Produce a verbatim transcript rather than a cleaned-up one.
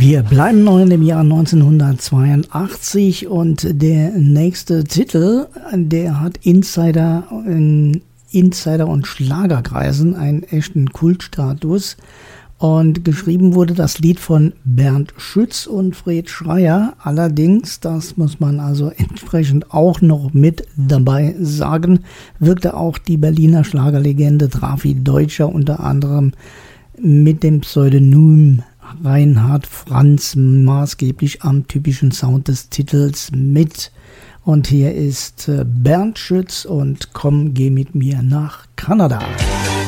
Wir bleiben noch in dem Jahr neunzehnhundertzweiundachtzig und der nächste Titel, der hat Insider, in Insider- und Schlagerkreisen einen echten Kultstatus. Und geschrieben wurde das Lied von Bernd Schütz und Fred Schreier. Allerdings, das muss man also entsprechend auch noch mit dabei sagen, wirkte auch die Berliner Schlagerlegende Drafi Deutscher unter anderem mit dem Pseudonym Reinhard Franz maßgeblich am typischen Sound des Titels mit. Und hier ist Bernd Schütz und Komm, geh mit mir nach Kanada.